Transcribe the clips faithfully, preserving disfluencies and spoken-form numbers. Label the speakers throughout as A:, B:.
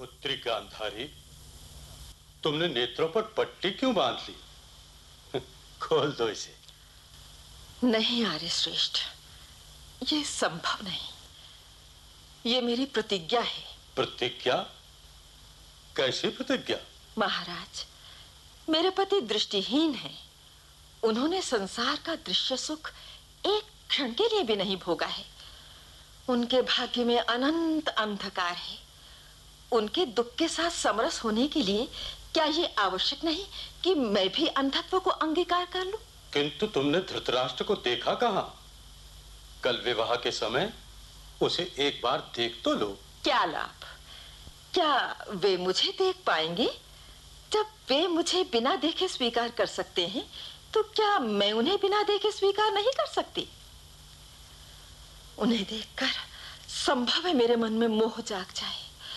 A: पुत्री गांधारी, तुमने नेत्रों पर पट्टी क्यों बांध ली? खोल दो इसे।
B: नहीं आर्य श्रेष्ठ, ये संभव नहीं। ये मेरी प्रतिज्ञा है।
A: प्रतिज्ञा? कैसी प्रतिज्ञा?
B: महाराज, मेरे पति दृष्टिहीन हैं। उन्होंने संसार का दृश्य सुख एक क्षण के लिए भी नहीं भोगा है। उनके भाग्य में अनंत अंधकार है। उनके दुख के साथ समरस होने के लिए क्या ये आवश्यक नहीं कि मैं भी अंधत्व को अंगीकार कर लूं?
A: किंतु तुमने धृतराष्ट्र को देखा कहां? कल विवाह के समय उसे एक बार देख तो लो।
B: क्या लाभ? क्या वे मुझे देख पाएंगे? जब वे मुझे बिना देखे स्वीकार कर सकते हैं, तो क्या मैं उन्हें बिना देखे स्वीकार नहीं कर सकती? उन्हें देखकर संभव है मेरे मन में मोह जाग जाए।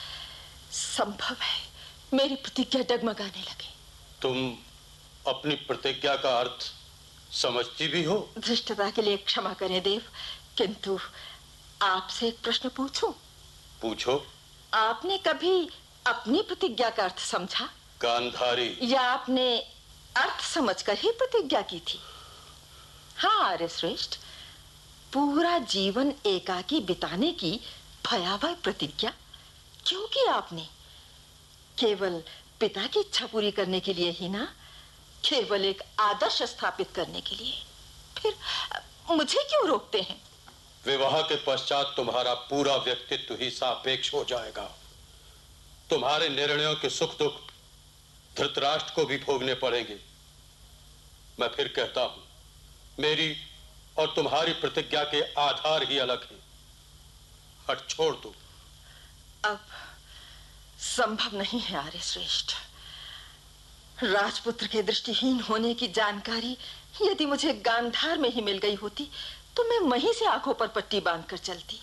B: संभव है मेरी प्रतिज्ञा डगमगाने लगे।
A: तुम अपनी प्रतिज्ञा का अर्थ समझती भी हो?
B: धृष्टता के लिए क्षमा करें देव, किंतु आपसे एक प्रश्न पूछूं?
A: पूछो।
B: आपने कभी अपनी प्रतिज्ञा का अर्थ समझा?
A: गांधारी।
B: या आपने अर्थ समझकर ही प्रतिज्ञा की थी? हाँ आर्य श्रेष्ठ, पूरा जीवन एकाकी बिताने की भयावह प्रतिज्ञा क्यों की आपने? केवल पिता की इच्छा पूरी करने के लिए ही ना, केवल एक आदर्श स्थापित करने के लिए। फिर मुझे क्यों रोकते हैं?
A: विवाह के पश्चात तुम्हारा पूरा व्यक्तित्व ही सापेक्ष हो जाएगा। तुम्हारे निर्णयों के सुख दुख धृतराष्ट्र को भी भोगने पड़ेंगे। मैं फिर कहता हूं, मेरी और तुम्हारी प्रतिज्ञा के आधार ही अलग हैं। हट छोड़ दो।
B: अब संभव नहीं है आर्य श्रेष्ठ। राजपुत्र के दृष्टिहीन होने की जानकारी यदि मुझे गांधार में ही मिल गई होती तो मैं वहीं से आंखों पर पट्टी बांधकर चलती,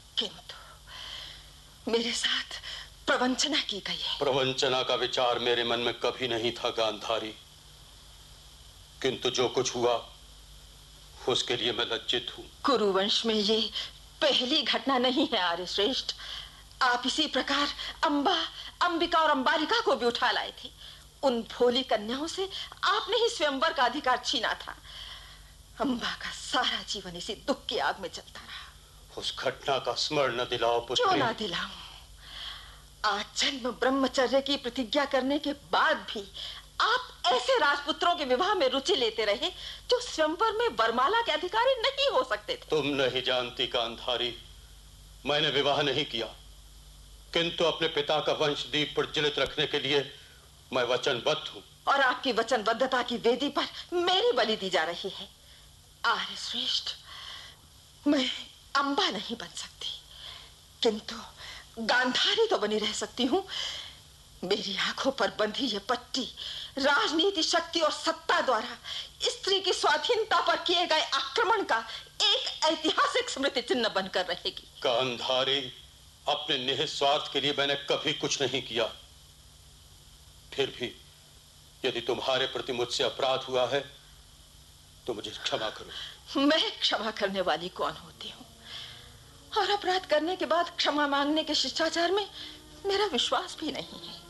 B: किंतु मेरे साथ प्रवंचना की गई है।
A: प्रवंचना का विचार मेरे मन में कभी नहीं था गांधारी, किंतु जो कुछ हुआ उसके लिए मैं लज्जित हूं।
B: कुरुवंश में ये पहली घटना नहीं है आर्य श्रेष्ठ। आप इसी प्रकार अंबा, अंबिका और अंबालिका को भी उठा लाए थे। उन भोली कन्याओं से आपने ही स्वयंवर का अधिकार छीना था। अंबा का सारा जीवन इसी दुख की आग में जलता रहा।
A: उस घटना का स्मरण न दिलाओ पुत्री।
B: क्यों ना दिलाऊं? आज जन्म ब्रह्मचर्य की प्रतिज्ञा करने के बाद भी आप ऐसे राजपुत्रों के विवाह में रुचि लेते रहे जो स्वयंवर में वरमाला के अधिकारी नहीं हो सकते थे।
A: तुम नहीं जानती गांधारी, मैंने विवाह नहीं किया, किंतु अपने पिता का वंश दीप प्रज्वलित रखने के लिए मैं वचनबद्ध हूं।
B: और आपकी वचनबद्धता की वेदी पर मेरी बलि दी जा रही है। आर्य श्रेष्ठ, मैं अंबा नहीं बन सकती, किंतु गांधारी तो बनी रह सकती हूं। मेरी आंखों पर बंधी ये पट्टी राजनीति, शक्ति और सत्ता द्वारा स्त्री की स्वाधीनता पर किए गए आक्रमण का एक ऐतिहासिक स्मृति चिन्ह बनकर रहेगी।
A: गांधारी, अपने निहित स्वार्थ के लिए मैंने कभी कुछ नहीं किया। फिर भी यदि तुम्हारे प्रति मुझसे अपराध हुआ है तो मुझे क्षमा करो।
B: मैं क्षमा करने वाली कौन होती हूँ? और अपराध करने के बाद क्षमा मांगने के शिष्टाचार में मेरा विश्वास भी नहीं है।